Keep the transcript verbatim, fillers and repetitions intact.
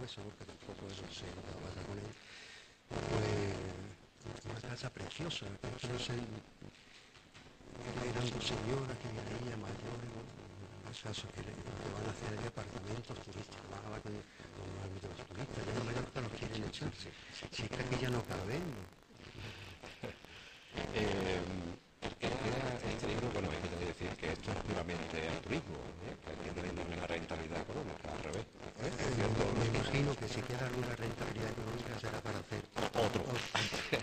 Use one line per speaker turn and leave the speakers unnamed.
hueso, porque tampoco eso se trabaja con él. Pues una casa preciosa, que no sé, eran dos señoras que veía mayores, en caso que, le, que van a hacer departamentos turísticos, van a hablar con, con los turistas, ya en Mallorca los quieren echar, si, si es que aquí ya no caben.
Eh, era este libro, bueno, hay que decir que esto es puramente al turismo, ¿eh? Que aquí no hay ninguna rentabilidad económica, al revés.
Eh, eh, me imagino que si queda alguna rentabilidad económica será para hacer
Otro.
otro.